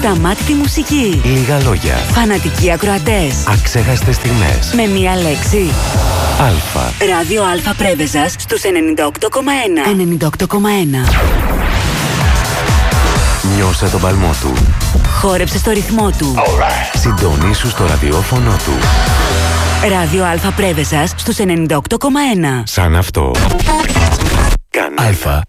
Ασταμάτητη μουσική. Λίγα λόγια. Φανατικοί ακροατές. Αξέχαστες στιγμές. Με μία λέξη. Αλφα. Ράδιο Αλφα Πρέβεζας στους 98,1. 98,1. Νιώσε τον παλμό του. Χόρεψε στο ρυθμό του. Συντονίσου στο ραδιόφωνο του. Ράδιο Αλφα Πρέβεζας στους 98,1. Σαν αυτό. Κάνε. Αλφα.